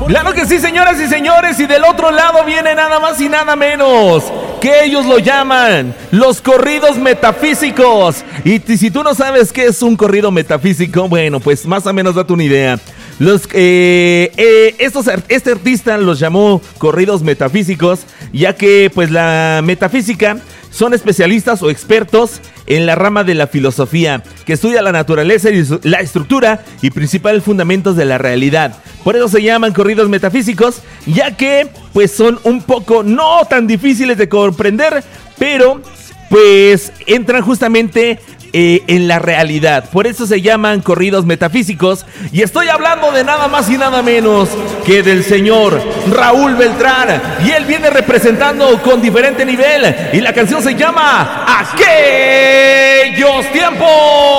Claro que sí, señoras y señores, y del otro lado viene nada más y nada menos que ellos lo llaman los corridos metafísicos. Y si tú no sabes qué es un corrido metafísico, bueno, pues más o menos date una idea. Este artista los llamó corridos metafísicos, ya que pues la metafísica son especialistas o expertos en la rama de la filosofía, que estudia la naturaleza y la estructura y principales fundamentos de la realidad. Por eso se llaman corridos metafísicos, ya que pues son un poco no tan difíciles de comprender, pero pues entran justamente en la realidad. Por eso se llaman corridos metafísicos. Y estoy hablando de nada más y nada menos que del señor Raúl Beltrán. Y él viene representando con diferente nivel. Y la canción se llama Aquellos Tiempos.